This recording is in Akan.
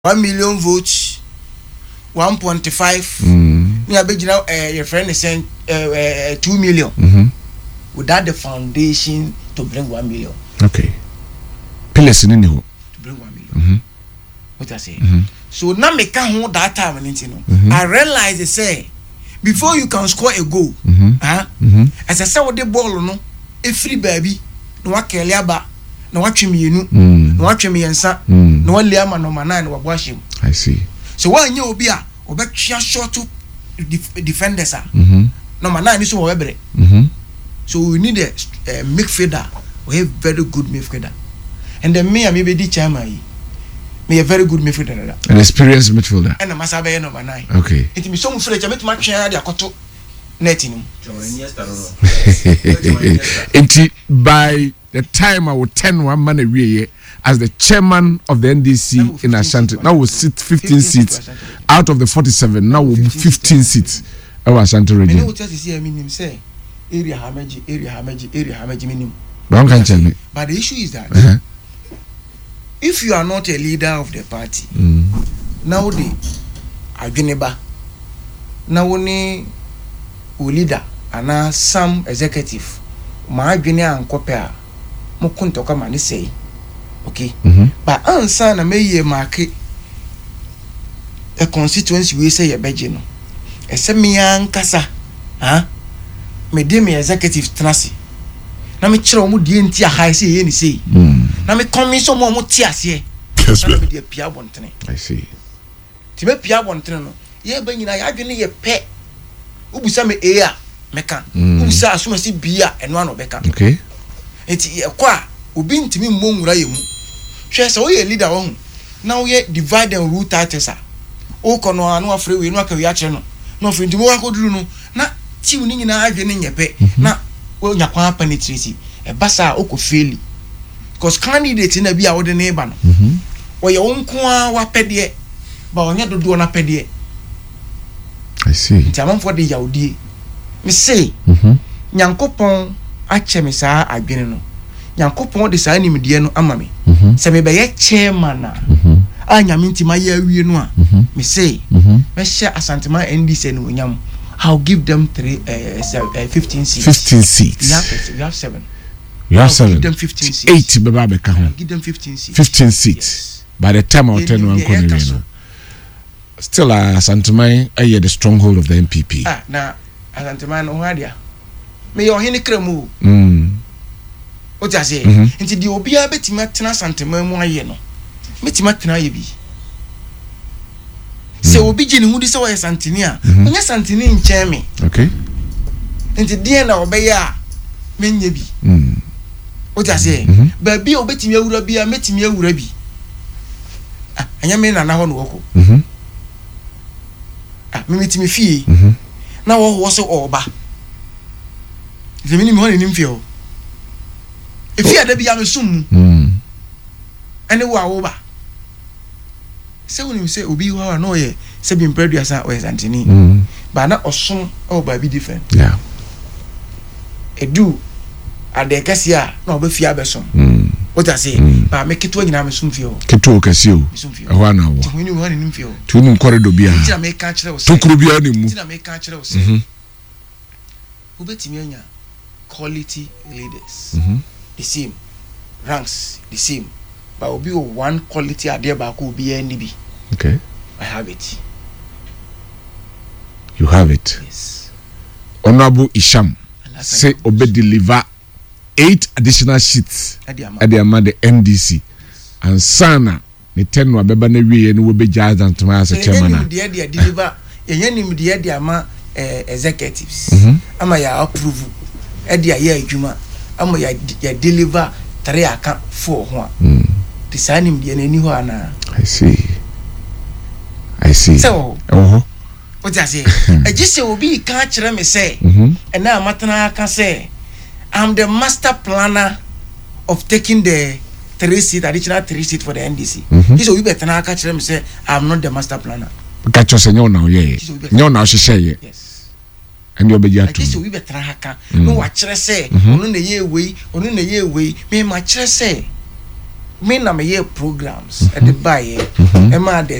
1 million votes, 1.5. Me abegina your friend is saying 2 million. Without the foundation to bring 1 million. Okay. Pillars in any to bring 1 million. What I say. So now me can hold that time and I realize they say before you can score a goal, as I say what the ball no, a free baby, no what Keliaba, no what you no what you and son, no one liama no man or wash him. I see. So when you be a or back short to defenders no man is so every. So we need a midfielder. We have very good midfielder. And then me, I may be the chairman. Me a very good midfielder. An experienced midfielder. And a Masabe number 9. Okay. It be so fresh. I met my chair. They are caught netting. By the time I would 1 man a year as the chairman of the NDC in Ashanti, now we sit 15 seats out of the 47. Now we 15 seats. Our Ashanti region. Many just see him say area hamaji minimum. But the issue is that if you are not a leader of the party, now the Aguneba, now only leader and some executive, my Guinea and Copper, Mokunto come and say, okay, but answer na may market a constituency we say a Begino, a semi-young Casa, me demi executive Trassi. Na me chiro mu die ntia high say ye ni say na me come so mo tia se na me de pia bontene. I see. Ti me pia bontene no ye ba nyina ya adwene ye pe ubusa me e a meka ubusa asoma si bia eno ano beka. Okay. Enti ye kwa obi ntimi mmongura ye mu hwe se wo ye leader wo hu na wo ye divide and rule titles o kono anu afre we no aka wi a kire no no afre ntimi wo akoduru no na ti wo ni nyina adwene nye pe na well, you can't penetrate a bassa oko fairly because candidate in a be out the neighbor. Or your own qua wapedie, but on your do on a pedie. I see. Taman for the Yaudi. Me say, Yankopon, Achemisa, Agenino. Yankopon design immediano amami. Same by a chairman. I am into my year, you know. Me say, me share a Santama NDC and William. I'll give them 15 seats. 15 seats. We have 7. You have 7. Give them 15 seats. 8 Baba give them 15 seats. 15 seats. Yes. By the time I'll turn one corner. Still, Santamai, I hear the stronghold of the MPP. Now, Santamai, no idea. May your henny cremu. What I say? Into the Obia Bettimatina Santamai, more yeno. Bettimatina yebi. Se obi jeni hu di se wa Santinia onya Santini nche me okay enti die na obeya menye bi o ta se ba bi obetimi awura bi a metimi awura bi anya me na ho no woko me metimi fie na wo so oba zemini mi ho ni mfie o e fie ada bi ya me sum ene wo awoba se when you say obi who no ye se bi mpredua o Santini ba na osun o ba bi different yeah edu ade kase a na oba fie abesom what I say ba me keto nyina me sum fie o keto kase o e ho na wo when you want ni fie o tu nu corridor bia ti na me ka kire o se tokuru bia ni mu ti na me ka kire o se obetimi anya quality leaders the same ranks the same but obi o one quality ade ba ko obi ani bi. Okay. I have it. You have it. Yes. Honorable Isham say obe deliver 8 additional sheets at the NDC and sana ne 10 wa beba na wie ne wo be jazz and to my chairman. They deliver yenim dey ama executives. Ama ya approve e dey ya adwuma ama ya deliver 3 aka 4 ho. The signing dey na ni ho ana. I see. So, what I say? I just say, will be catch me say, and now Matana can say, I'm the master planner of taking the 3-seat, additional 3-seat for the NDC. He said, we better now catch them say, I'm not the master planner. Catch us now, yeah. No, now she say, yes. And you'll be yet. I we better haka. No, what I say, on the year way, me, my say. me na me yɛ programs ɛde ba yɛ ɛma